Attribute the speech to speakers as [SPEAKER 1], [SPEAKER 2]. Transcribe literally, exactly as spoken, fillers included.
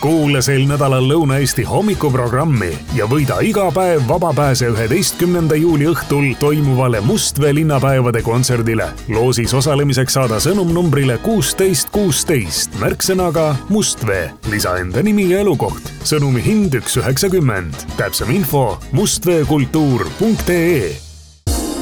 [SPEAKER 1] kuula sel nädalal Lõuna-Eesti hommikuprogrammi ja võida iga päev vaba pääse üheteistkümnenda juuli õhtul toimuvale Mustvee linnapäevade kontserdile. Loosis osalemiseks saada sõnum numbrile kuusteist kuusteist märksõnaga Mustvee. Lisa enda nimi ja elukoht. Sõnumi hind üks üheksakümmend. Täpsem info mustveekultuur punkt ee.